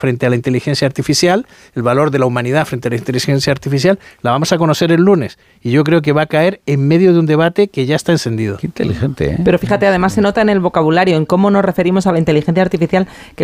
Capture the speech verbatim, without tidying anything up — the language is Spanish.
frente a la inteligencia artificial, el valor de la humanidad frente a la inteligencia artificial, la vamos a conocer el lunes. Y yo creo que va a caer en medio de un debate que ya está encendido. Qué inteligente, ¿eh? Pero fíjate, además se nota en el vocabulario, en cómo nos referimos a la inteligencia artificial, que